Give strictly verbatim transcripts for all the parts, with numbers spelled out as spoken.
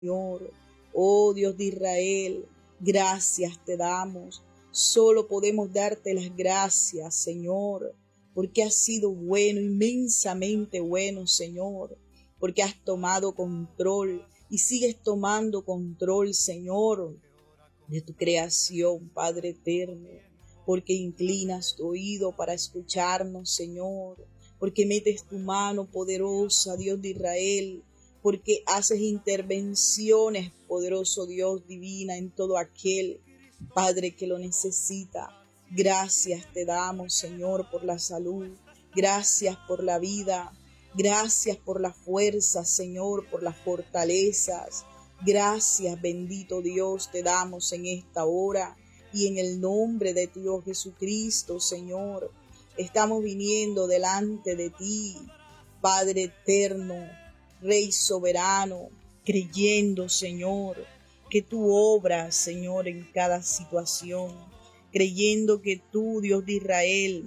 Señor. Oh Dios de Israel, gracias te damos. Solo podemos darte las gracias, Señor, porque has sido bueno, inmensamente bueno, Señor, porque has tomado control y sigues tomando control, Señor, de tu creación, Padre eterno, porque inclinas tu oído para escucharnos, Señor, porque metes tu mano poderosa, Dios de Israel, porque haces intervenciones, poderoso Dios divina, en todo aquel, Padre, que lo necesita. Gracias te damos, Señor, por la salud. Gracias por la vida. Gracias por la fuerza, Señor, por las fortalezas. Gracias, bendito Dios, te damos en esta hora. Y en el nombre de Dios Jesucristo, Señor, estamos viniendo delante de ti, Padre eterno, Rey soberano, creyendo, Señor, que tú obras, Señor, en cada situación, creyendo que tú, Dios de Israel,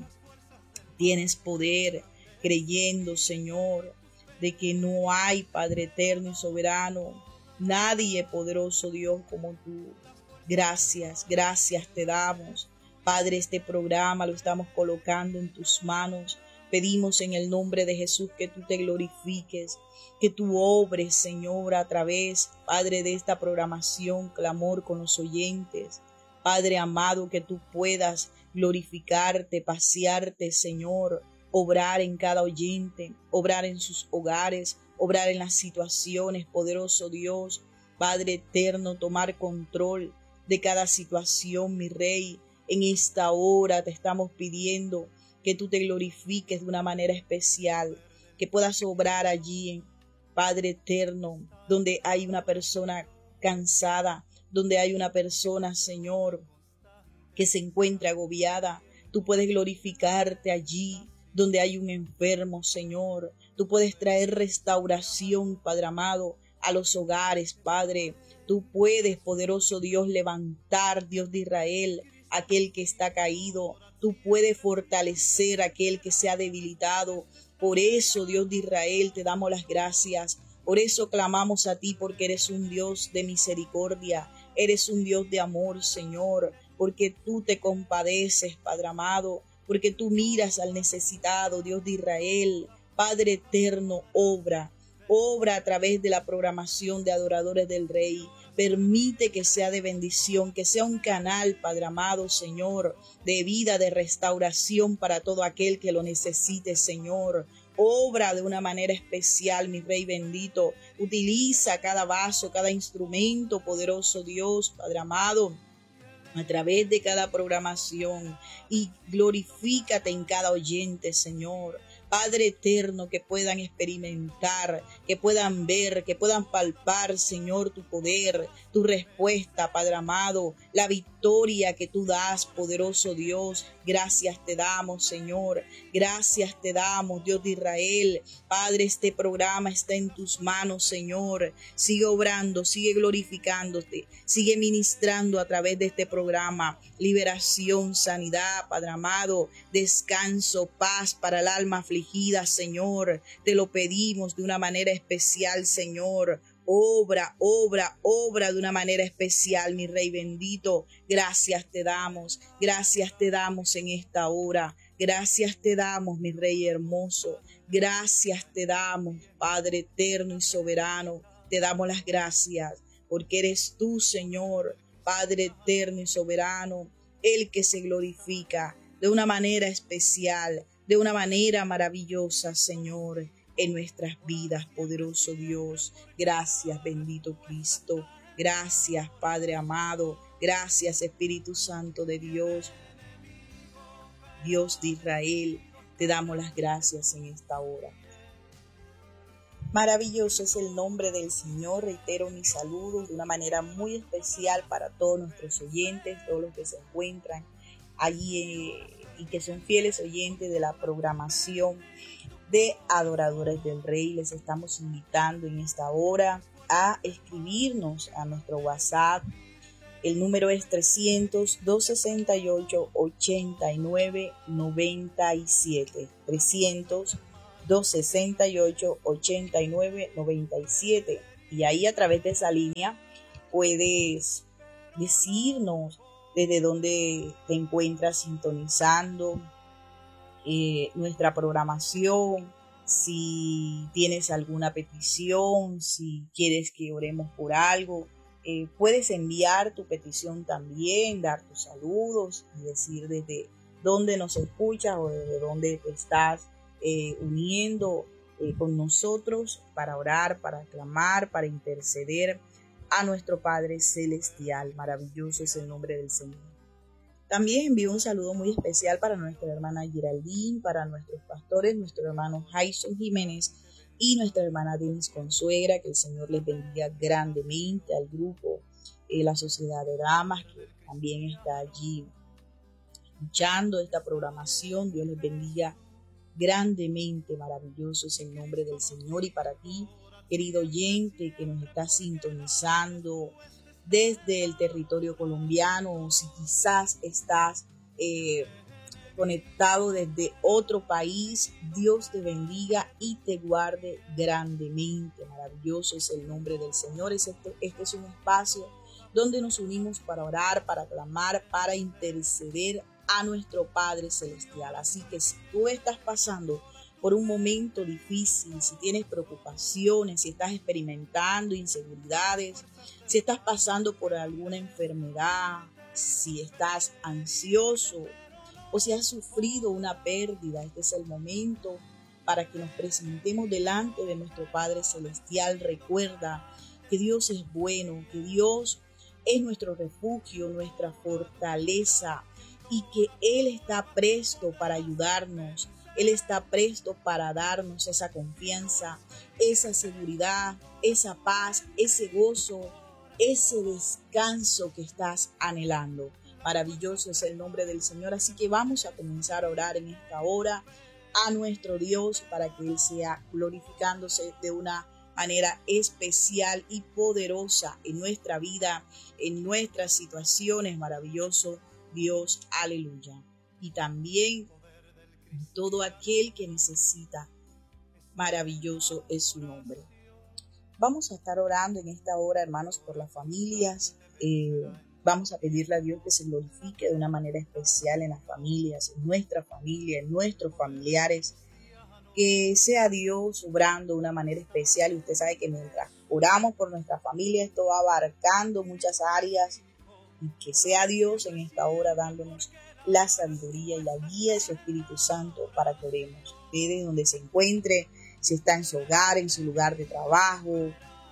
tienes poder, creyendo, Señor, de que no hay, Padre eterno y soberano, nadie poderoso Dios como tú. Gracias, gracias te damos. Padre, este programa lo estamos colocando en tus manos. Pedimos en el nombre de Jesús que tú te glorifiques, que tú obres, Señor, a través, Padre, de esta programación, clamor con los oyentes. Padre amado, que tú puedas glorificarte, pasearte, Señor, obrar en cada oyente, obrar en sus hogares, obrar en las situaciones, poderoso Dios, Padre eterno, tomar control de cada situación, mi Rey. En esta hora te estamos pidiendo que tú te glorifiques de una manera especial, que puedas obrar allí, Padre eterno, donde hay una persona cansada, donde hay una persona, Señor, que se encuentra agobiada. Tú puedes glorificarte allí donde hay un enfermo, Señor. Tú puedes traer restauración, Padre amado, a los hogares, Padre. Tú puedes, poderoso Dios, levantar, Dios de Israel, aquel que está caído. Tú puedes fortalecer a aquel que se ha debilitado. Por eso, Dios de Israel, te damos las gracias. Por eso clamamos a ti, porque eres un Dios de misericordia. Eres un Dios de amor, Señor, porque tú te compadeces, Padre amado, porque tú miras al necesitado, Dios de Israel. Padre eterno, obra. Obra a través de la programación de Adoradores del Rey. Permite que sea de bendición, que sea un canal, Padre amado, Señor, de vida, de restauración para todo aquel que lo necesite, Señor. Obra de una manera especial, mi Rey bendito. Utiliza cada vaso, cada instrumento, poderoso Dios, Padre amado, a través de cada programación, y glorifícate en cada oyente, Señor. Padre eterno, que puedan experimentar, que puedan ver, que puedan palpar, Señor, tu poder, tu respuesta, Padre amado, la victoria que tú das, poderoso Dios. Gracias te damos, Señor. Gracias te damos, Dios de Israel. Padre, este programa está en tus manos, Señor. Sigue obrando, sigue glorificándote, sigue ministrando a través de este programa. Liberación, sanidad, Padre amado, descanso, paz para el alma afligida, Señor. Te lo pedimos de una manera especial, Señor. Obra, obra, obra de una manera especial, mi Rey bendito. Gracias te damos, gracias te damos en esta hora. Gracias te damos, mi Rey hermoso. Gracias te damos, Padre eterno y soberano. Te damos las gracias, porque eres tú, Señor, Padre eterno y soberano, el que se glorifica de una manera especial, de una manera maravillosa, Señor, en nuestras vidas, poderoso Dios. Gracias, bendito Cristo. Gracias, Padre amado. Gracias, Espíritu Santo de Dios. Dios de Israel, te damos las gracias en esta hora. Maravilloso es el nombre del Señor. Reitero mis saludos de una manera muy especial para todos nuestros oyentes, todos los que se encuentran allí eh, y que son fieles oyentes de la programación de Adoradores del Rey. Les estamos invitando en esta hora a escribirnos a nuestro WhatsApp. El número es trescientos, doscientos sesenta y ocho, ochenta y nueve, noventa y siete. trescientos, doscientos sesenta y ocho, ochenta y nueve, noventa y siete. Y ahí a través de esa línea puedes decirnos desde dónde te encuentras sintonizando eh, nuestra programación, si tienes alguna petición, si quieres que oremos por algo. Eh, puedes enviar tu petición también, dar tus saludos y decir desde dónde nos escuchas o desde dónde te estás eh, uniendo eh, con nosotros para orar, para clamar, para interceder a nuestro Padre Celestial. Maravilloso es el nombre del Señor. También envío un saludo muy especial para nuestra hermana Geraldine, para nuestros pastores, nuestro hermano Jason Jiménez y nuestra hermana Denis Consuegra. Que el Señor les bendiga grandemente, al grupo eh, La Sociedad de Damas, que también está allí escuchando esta programación. Dios les bendiga grandemente. Maravilloso es el nombre del Señor. Y para ti, querido oyente que nos está sintonizando desde el territorio colombiano, o si quizás estás eh, conectado desde otro país, Dios te bendiga y te guarde grandemente. Maravilloso es el nombre del Señor. Este, este es un espacio donde nos unimos para orar, para clamar, para interceder a nuestro Padre Celestial. Así que si tú estás pasando por un momento difícil, si tienes preocupaciones, si estás experimentando inseguridades, si estás pasando por alguna enfermedad, si estás ansioso o si has sufrido una pérdida, este es el momento para que nos presentemos delante de nuestro Padre Celestial. Recuerda que Dios es bueno, que Dios es nuestro refugio, nuestra fortaleza, y que Él está presto para ayudarnos. Él está presto para darnos esa confianza, esa seguridad, esa paz, ese gozo, ese descanso que estás anhelando. Maravilloso es el nombre del Señor. Así que vamos a comenzar a orar en esta hora a nuestro Dios para que Él sea glorificándose de una manera especial y poderosa en nuestra vida, en nuestras situaciones. Maravilloso Dios, aleluya. Y también todo aquel que necesita, maravilloso es su nombre. Vamos a estar orando en esta hora, hermanos, por las familias. Eh, vamos a pedirle a Dios que se glorifique de una manera especial en las familias, en nuestra familia, en nuestros familiares. Que sea Dios obrando de una manera especial. Y usted sabe que mientras oramos por nuestra familia, esto va abarcando muchas áreas. Y que sea Dios en esta hora dándonos la sabiduría y la guía de su Espíritu Santo para que oremos. Usted donde se encuentre, si está en su hogar, en su lugar de trabajo,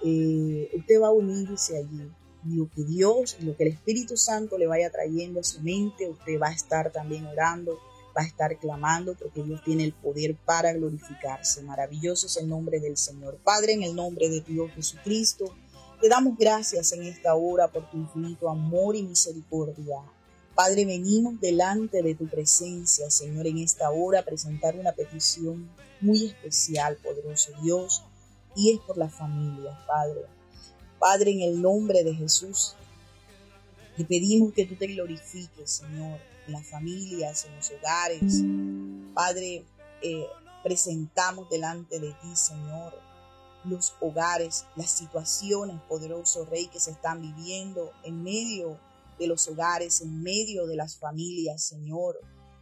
eh, usted va a unirse allí. Y lo que Dios, lo que el Espíritu Santo le vaya trayendo a su mente, usted va a estar también orando, va a estar clamando, porque Dios tiene el poder para glorificarse. Maravilloso es el nombre del Señor. Padre, en el nombre de Dios Jesucristo, te damos gracias en esta hora por tu infinito amor y misericordia. Padre, venimos delante de tu presencia, Señor, en esta hora a presentar una petición muy especial, poderoso Dios, y es por las familias, Padre. Padre, en el nombre de Jesús, te pedimos que tú te glorifiques, Señor, en las familias, en los hogares. Padre, eh, presentamos delante de ti, Señor, los hogares, las situaciones, poderoso Rey, que se están viviendo en medio de los hogares, en medio de las familias, Señor.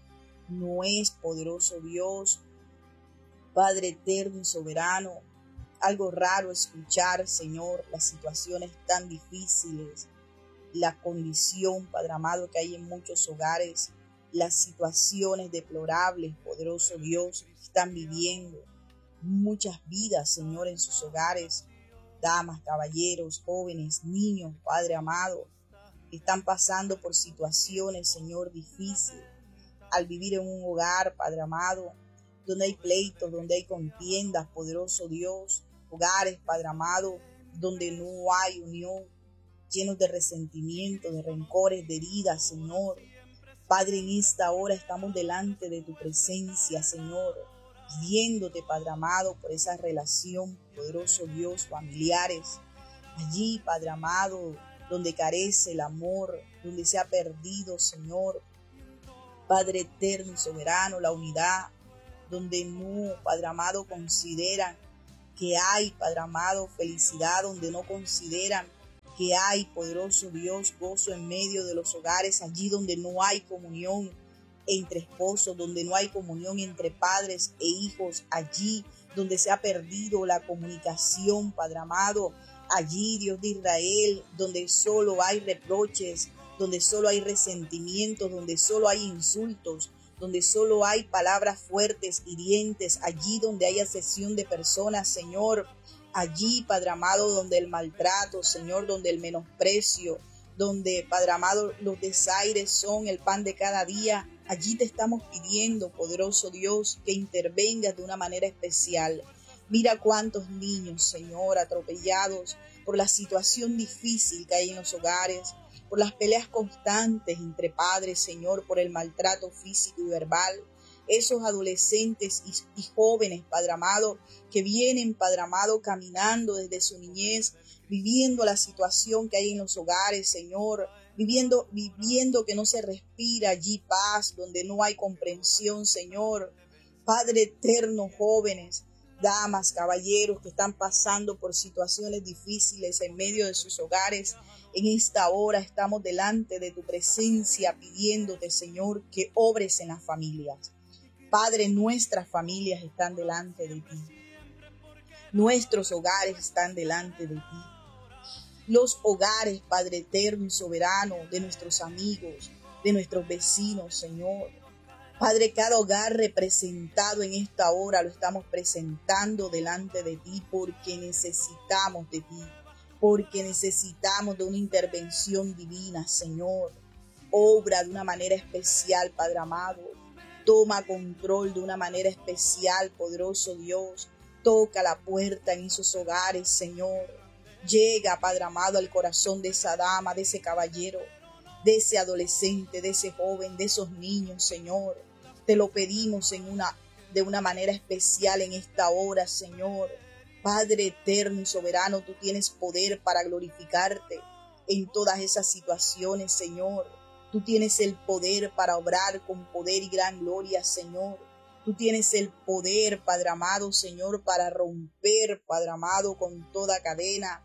No es, poderoso Dios, Padre eterno y soberano, algo raro escuchar, Señor, las situaciones tan difíciles, la condición, Padre amado, que hay en muchos hogares, las situaciones deplorables, poderoso Dios, que están viviendo muchas vidas, Señor, en sus hogares, damas, caballeros, jóvenes, niños, Padre amado, que están pasando por situaciones, Señor, difíciles, al vivir en un hogar, Padre amado, donde hay pleitos, donde hay contiendas, poderoso Dios, hogares, Padre amado, donde no hay unión, llenos de resentimiento, de rencores, de heridas, Señor. Padre, en esta hora estamos delante de tu presencia, Señor, pidiéndote, Padre amado, por esa relación, poderoso Dios, familiares. Allí, Padre amado, donde carece el amor, donde se ha perdido, Señor, Padre eterno y soberano, la unidad, donde no, Padre amado, consideran que hay, Padre amado, felicidad donde no consideran que hay, poderoso Dios, gozo en medio de los hogares, allí donde no hay comunión entre esposos, donde no hay comunión entre padres e hijos, allí donde se ha perdido la comunicación, Padre amado, allí, Dios de Israel, donde solo hay reproches, donde solo hay resentimientos, donde solo hay insultos, donde solo hay palabras fuertes, hirientes, allí donde hay asesión de personas, Señor, allí, Padre amado, donde el maltrato, Señor, donde el menosprecio, donde, Padre amado, los desaires son el pan de cada día, allí te estamos pidiendo, poderoso Dios, que intervengas de una manera especial. Mira cuántos niños, Señor, atropellados por la situación difícil que hay en los hogares, por las peleas constantes entre padres, Señor, por el maltrato físico y verbal. Esos adolescentes y, y jóvenes, Padre amado, que vienen, Padre amado, caminando desde su niñez, viviendo la situación que hay en los hogares, Señor, viviendo, viviendo que no se respira allí paz, donde no hay comprensión, Señor. Padre eterno, jóvenes, damas, caballeros que están pasando por situaciones difíciles en medio de sus hogares, en esta hora estamos delante de tu presencia pidiéndote, Señor, que obres en las familias. Padre, nuestras familias están delante de ti. Nuestros hogares están delante de ti. Los hogares, Padre eterno y soberano, de nuestros amigos, de nuestros vecinos, Señor. Padre, cada hogar representado en esta hora lo estamos presentando delante de ti porque necesitamos de ti, porque necesitamos de una intervención divina, Señor. Obra de una manera especial, Padre amado. Toma control de una manera especial, poderoso Dios. Toca la puerta en esos hogares, Señor. Llega, Padre amado, al corazón de esa dama, de ese caballero, de ese adolescente, de ese joven, de esos niños, Señor. Te lo pedimos en una, de una manera especial en esta hora, Señor. Padre eterno y soberano, tú tienes poder para glorificarte en todas esas situaciones, Señor. Tú tienes el poder para obrar con poder y gran gloria, Señor. Tú tienes el poder, Padre amado, Señor, para romper, Padre amado, con toda cadena.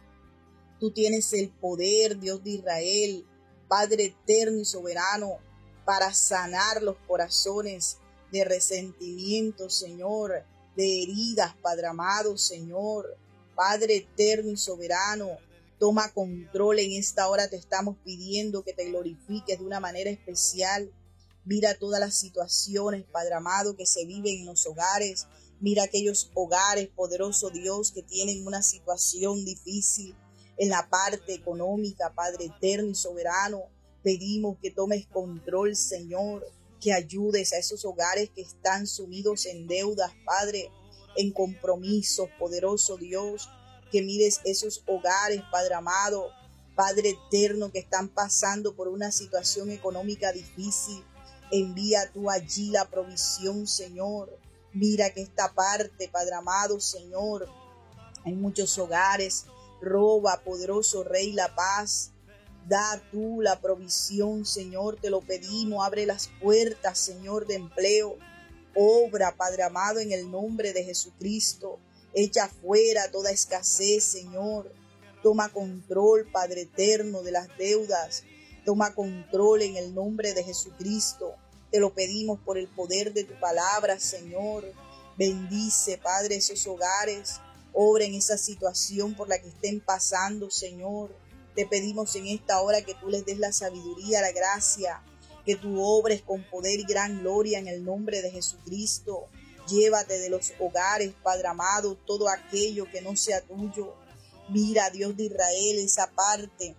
Tú tienes el poder, Dios de Israel, Padre eterno y soberano, para sanar los corazones de resentimiento, Señor, de heridas, Padre amado, Señor. Padre eterno y soberano, toma control en esta hora. Te estamos pidiendo que te glorifiques de una manera especial. Mira todas las situaciones, Padre amado, que se viven en los hogares. Mira aquellos hogares, poderoso Dios, que tienen una situación difícil en la parte económica, Padre eterno y soberano. Pedimos que tomes control, Señor, que ayudes a esos hogares que están sumidos en deudas, Padre, en compromisos, poderoso Dios, que mires esos hogares, Padre amado, Padre eterno, que están pasando por una situación económica difícil. Envía tú allí la provisión, Señor. Mira que esta parte, Padre amado, Señor, hay muchos hogares. Roba, poderoso Rey, la paz. Da tú la provisión, Señor, te lo pedimos. Abre las puertas, Señor, de empleo. Obra, Padre amado, en el nombre de Jesucristo. Echa fuera toda escasez, Señor. Toma control, Padre eterno, de las deudas. Toma control en el nombre de Jesucristo. Te lo pedimos por el poder de tu palabra, Señor. Bendice, Padre, esos hogares. Obra en esa situación por la que estén pasando, Señor. Te pedimos en esta hora que tú les des la sabiduría, la gracia, que tú obres con poder y gran gloria en el nombre de Jesucristo. Llévate de los hogares, Padre amado, todo aquello que no sea tuyo. Mira, Dios de Israel, esa parte,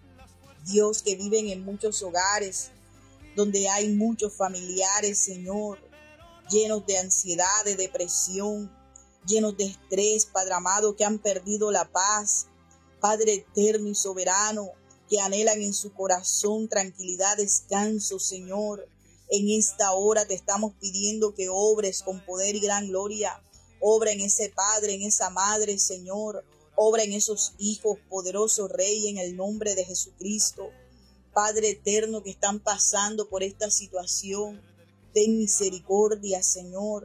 Dios, que viven en muchos hogares, donde hay muchos familiares, Señor, llenos de ansiedad, de depresión, llenos de estrés, Padre amado, que han perdido la paz. Padre eterno y soberano, que anhelan en su corazón tranquilidad, descanso, Señor. En esta hora te estamos pidiendo que obres con poder y gran gloria. Obra en ese padre, en esa madre, Señor. Obra en esos hijos, poderoso Rey, en el nombre de Jesucristo. Padre eterno, que están pasando por esta situación. Ten misericordia, Señor.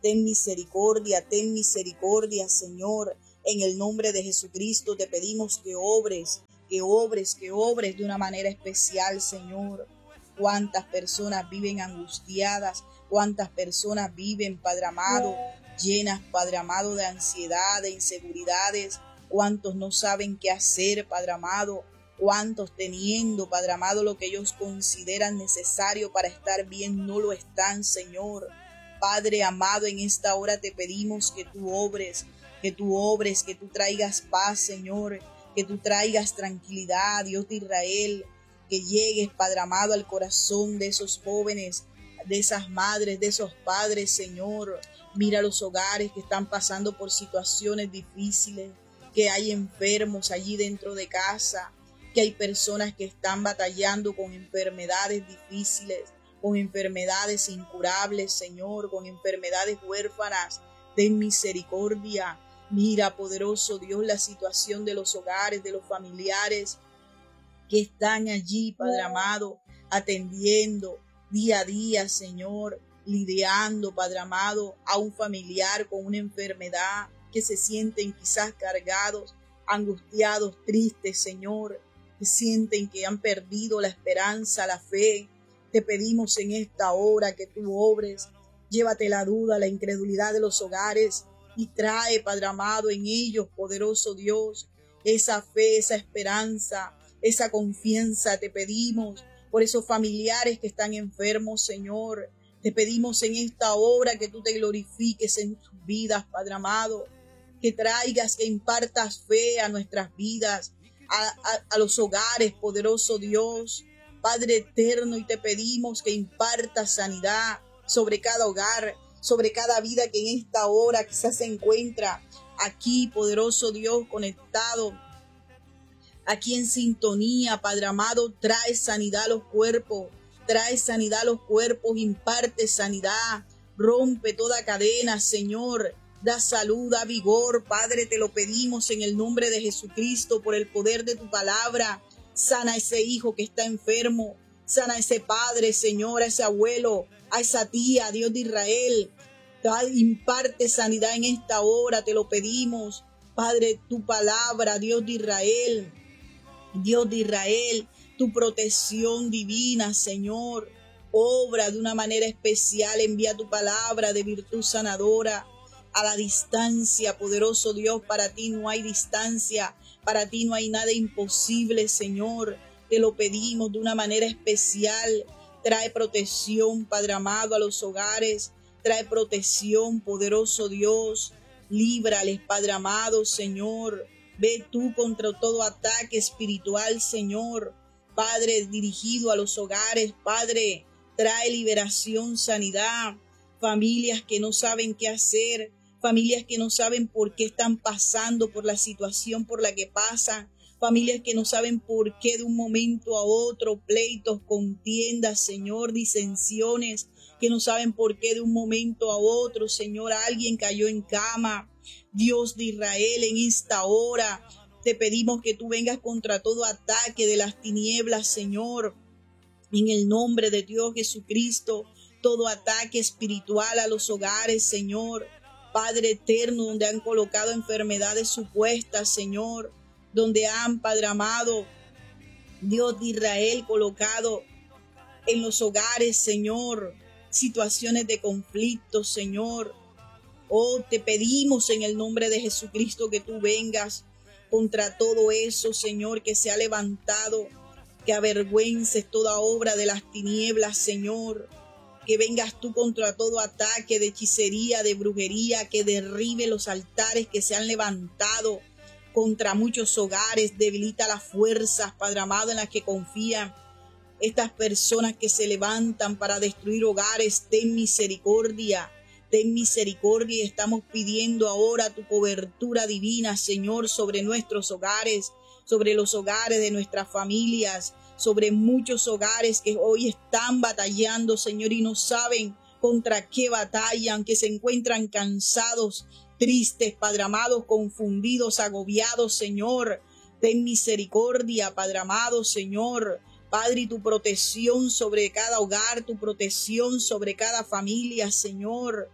ten misericordia, ten misericordia, Señor. En el nombre de Jesucristo te pedimos que obres, que obres, que obres de una manera especial, Señor. Cuántas personas viven angustiadas, cuántas personas viven, Padre amado, llenas, Padre amado, de ansiedad, de inseguridades. Cuántos no saben qué hacer, Padre amado. Cuántos teniendo, Padre amado, lo que ellos consideran necesario para estar bien, no lo están, Señor. Padre amado, en esta hora te pedimos que tú obres, que tú obres, que tú traigas paz, Señor, que tú traigas tranquilidad, Dios de Israel, que llegues, Padre amado, al corazón de esos jóvenes, de esas madres, de esos padres, Señor. Mira los hogares que están pasando por situaciones difíciles, que hay enfermos allí dentro de casa, que hay personas que están batallando con enfermedades difíciles, con enfermedades incurables, Señor, con enfermedades huérfanas. Ten misericordia. Mira, poderoso Dios, la situación de los hogares, de los familiares que están allí, Padre amado, atendiendo día a día, Señor, lidiando, Padre amado, a un familiar con una enfermedad, que se sienten quizás cargados, angustiados, tristes, Señor, que sienten que han perdido la esperanza, la fe. Te pedimos en esta hora que tú obres, llévate la duda, la incredulidad de los hogares y trae, Padre amado, en ellos, poderoso Dios, esa fe, esa esperanza, esa confianza. Te pedimos por esos familiares que están enfermos, Señor. Te pedimos en esta hora que tú te glorifiques en sus vidas, Padre amado, que traigas, que impartas fe a nuestras vidas, a, a, a los hogares, poderoso Dios, Padre eterno, y te pedimos que impartas sanidad sobre cada hogar, sobre cada vida que en esta hora quizás se encuentra aquí, poderoso Dios, conectado, aquí en sintonía, Padre amado. Trae sanidad a los cuerpos, trae sanidad a los cuerpos, imparte sanidad, rompe toda cadena, Señor. Da salud, da vigor, Padre, te lo pedimos en el nombre de Jesucristo, por el poder de tu palabra. Sana a ese hijo que está enfermo, sana a ese padre, Señor, a ese abuelo, a esa tía, Dios de Israel. Imparte sanidad en esta hora, te lo pedimos, Padre, tu palabra, Dios de Israel, Dios de Israel, tu protección divina, Señor. Obra de una manera especial, envía tu palabra de virtud sanadora a la distancia, poderoso Dios. Para ti no hay distancia, para ti no hay nada imposible, Señor. Te lo pedimos de una manera especial. Trae protección, Padre amado, a los hogares. Trae protección, poderoso Dios. Líbrales, Padre amado, Señor. Ve tú contra todo ataque espiritual, Señor. Padre, dirigido a los hogares, Padre, trae liberación, sanidad. Familias que no saben qué hacer, familias que no saben por qué están pasando por la situación por la que pasan, familias que no saben por qué de un momento a otro, pleitos, contiendas, Señor, disensiones, que no saben por qué de un momento a otro, Señor, alguien cayó en cama. Dios de Israel, en esta hora te pedimos que tú vengas contra todo ataque de las tinieblas, Señor, en el nombre de Dios Jesucristo. Todo ataque espiritual a los hogares, Señor, Padre eterno, donde han colocado enfermedades supuestas, Señor, donde han, Padre amado, Dios de Israel, colocado en los hogares, Señor, situaciones de conflicto, Señor. Oh, te pedimos en el nombre de Jesucristo que tú vengas contra todo eso, Señor, que se ha levantado, que avergüences toda obra de las tinieblas, Señor. Que vengas tú contra todo ataque de hechicería, de brujería, que derribe los altares que se han levantado contra muchos hogares. Debilita las fuerzas, Padre amado, en las que confían estas personas que se levantan para destruir hogares. Ten misericordia, ten misericordia. Y estamos pidiendo ahora tu cobertura divina, Señor, sobre nuestros hogares, sobre los hogares de nuestras familias, sobre muchos hogares que hoy están batallando, Señor, y no saben contra qué batallan, que se encuentran cansados, tristes, Padre amado, confundidos, agobiados, Señor. Ten misericordia, Padre amado, Señor. Padre, y tu protección sobre cada hogar, tu protección sobre cada familia, Señor.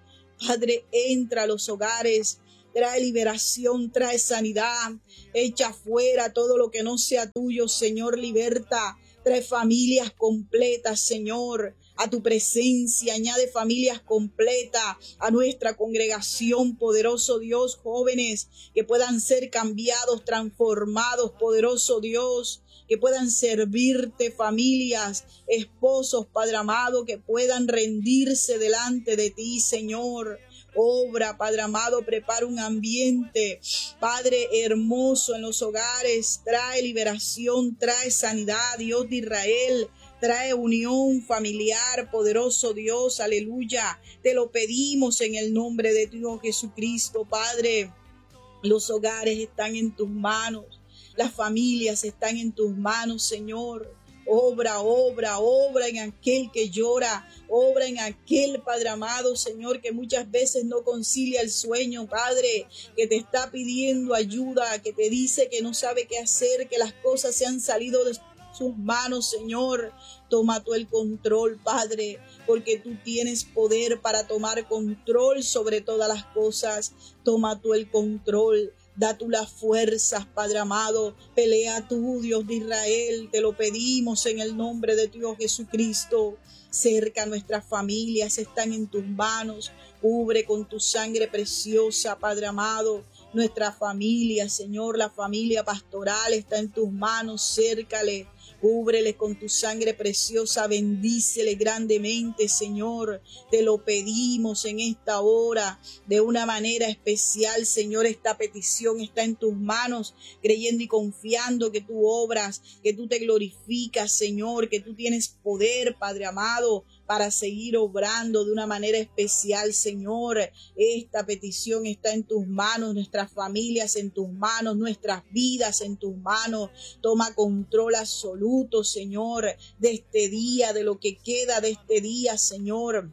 Padre, entra a los hogares, trae liberación, trae sanidad, echa fuera todo lo que no sea tuyo, Señor, liberta, trae familias completas, Señor, a tu presencia, añade familias completas a nuestra congregación, poderoso Dios, jóvenes que puedan ser cambiados, transformados, poderoso Dios, que puedan servirte, familias, esposos, Padre amado, que puedan rendirse delante de ti, Señor. Obra, Padre amado, prepara un ambiente, Padre hermoso, en los hogares, trae liberación, trae sanidad, Dios de Israel, trae unión familiar, poderoso Dios, aleluya. Te lo pedimos en el nombre de Dios Jesucristo, Padre. Los hogares están en tus manos, las familias están en tus manos, Señor. Obra, obra, obra en aquel que llora, obra en aquel, Padre amado, Señor, que muchas veces no concilia el sueño, Padre, que te está pidiendo ayuda, que te dice que no sabe qué hacer, que las cosas se han salido de sus manos, Señor. Toma tú el control, Padre, porque tú tienes poder para tomar control sobre todas las cosas. Toma tú el control. Da tú las fuerzas, Padre amado. Pelea tú, Dios de Israel. Te lo pedimos en el nombre de Dios Jesucristo. Cerca nuestras familias están en tus manos. Cubre con tu sangre preciosa, Padre amado. Nuestra familia, Señor, la familia pastoral está en tus manos. Cércale. Cúbrele con tu sangre preciosa, bendícele grandemente, Señor. Te lo pedimos en esta hora de una manera especial, Señor. Esta petición está en tus manos, creyendo y confiando que tú obras, que tú te glorificas, Señor, que tú tienes poder, Padre amado, para seguir obrando de una manera especial, Señor. Esta petición está en tus manos, nuestras familias en tus manos, nuestras vidas en tus manos. Toma control absoluto, Señor, de este día, de lo que queda de este día, Señor.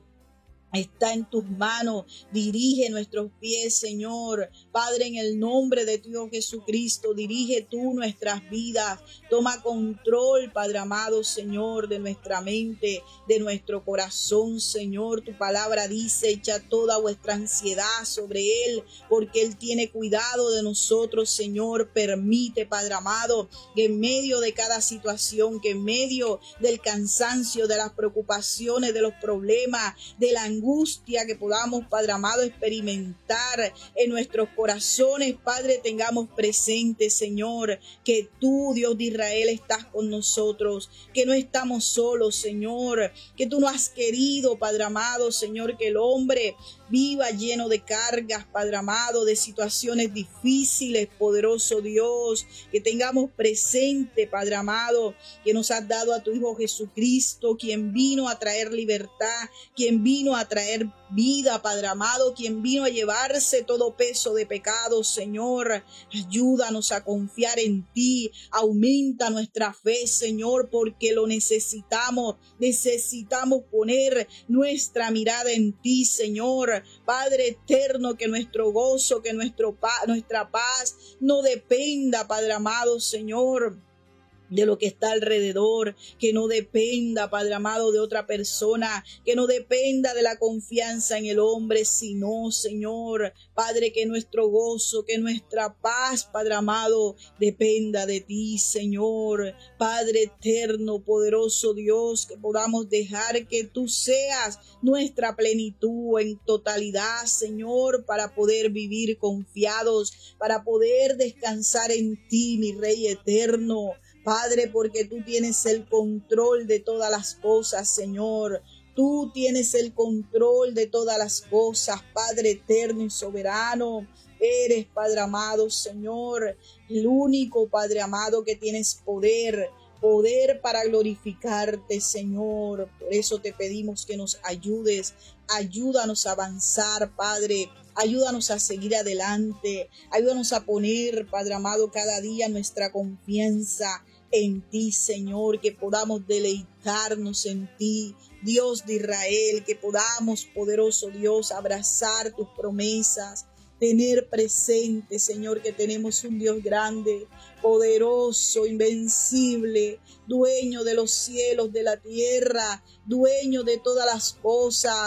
Está en tus manos, dirige nuestros pies, Señor. Padre, en el nombre de Dios Jesucristo, dirige tú nuestras vidas. Toma control, Padre amado, Señor, de nuestra mente, de nuestro corazón, Señor. Tu palabra dice, echa toda vuestra ansiedad sobre Él, porque Él tiene cuidado de nosotros, Señor. Permite, Padre amado, que en medio de cada situación, que en medio del cansancio, de las preocupaciones, de los problemas, de la angustia que podamos, Padre amado, experimentar en nuestros corazones, Padre, tengamos presente, Señor, que tú, Dios de Israel, estás con nosotros, que no estamos solos, Señor, que tú no has querido, Padre amado, Señor, que el hombre viva lleno de cargas, Padre amado, de situaciones difíciles, poderoso Dios, que tengamos presente, Padre amado, que nos has dado a tu Hijo Jesucristo, quien vino a traer libertad, quien vino a traer vida, Padre amado, quien vino a llevarse todo peso de pecado, Señor. Ayúdanos a confiar en ti, aumenta nuestra fe, Señor, porque lo necesitamos, necesitamos poner nuestra mirada en ti, Señor. Padre eterno, que nuestro gozo, que nuestro pa- nuestra paz no dependa, Padre amado, Señor, de lo que está alrededor, que no dependa, Padre amado, de otra persona, que no dependa de la confianza en el hombre, sino, Señor, Padre, que nuestro gozo, que nuestra paz, Padre amado, dependa de ti, Señor. Padre eterno, poderoso Dios, que podamos dejar que tú seas nuestra plenitud en totalidad, Señor, para poder vivir confiados, para poder descansar en ti, mi Rey eterno. Padre, porque tú tienes el control de todas las cosas, Señor. Tú tienes el control de todas las cosas, Padre eterno y soberano. Eres, Padre amado, Señor, el único, Padre amado, que tienes poder, poder para glorificarte, Señor. Por eso te pedimos que nos ayudes. Ayúdanos a avanzar, Padre. Ayúdanos a seguir adelante. Ayúdanos a poner, Padre amado, cada día nuestra confianza en ti, Señor, que podamos deleitarnos en ti, Dios de Israel, que podamos, poderoso Dios, abrazar tus promesas, tener presente, Señor, que tenemos un Dios grande, poderoso, invencible, dueño de los cielos, de la tierra, dueño de todas las cosas.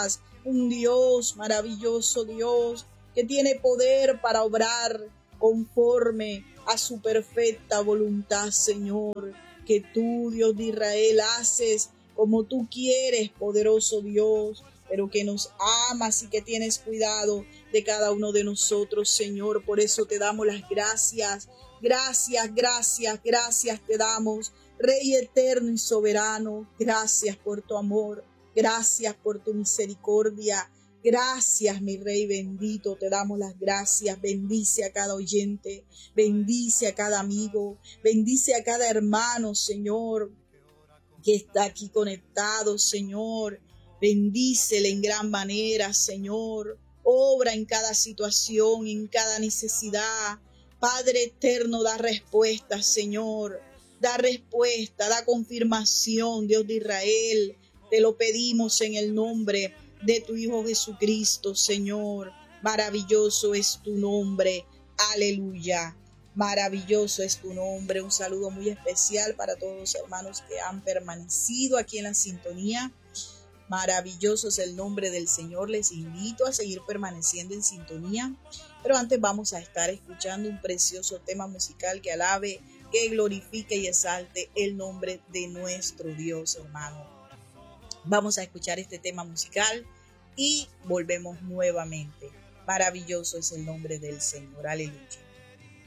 un Dios maravilloso, Dios, que tiene poder para obrar conforme a su perfecta voluntad, Señor, que tú, Dios de Israel, haces como tú quieres, poderoso Dios, pero que nos amas y que tienes cuidado de cada uno de nosotros, Señor. Por eso te damos las gracias, gracias, gracias, gracias te damos, Rey eterno y soberano. Gracias por tu amor, gracias por tu misericordia. Gracias, mi Rey bendito, te damos las gracias. Bendice a cada oyente, bendice a cada amigo, bendice a cada hermano, Señor, que está aquí conectado, Señor. Bendícele en gran manera, Señor. Obra en cada situación, en cada necesidad. Padre eterno, da respuesta, Señor. Da respuesta, da confirmación, Dios de Israel. Te lo pedimos en el nombre de tu Hijo Jesucristo, Señor. Maravilloso es tu nombre. Aleluya. Maravilloso es tu nombre. Un saludo muy especial para todos los hermanos que han permanecido aquí en la sintonía. Maravilloso es el nombre del Señor. Les invito a seguir permaneciendo en sintonía. Pero antes vamos a estar escuchando un precioso tema musical que alabe, que glorifique y exalte el nombre de nuestro Dios, hermano. Vamos a escuchar este tema musical y volvemos nuevamente. Maravilloso es el nombre del Señor. Aleluya.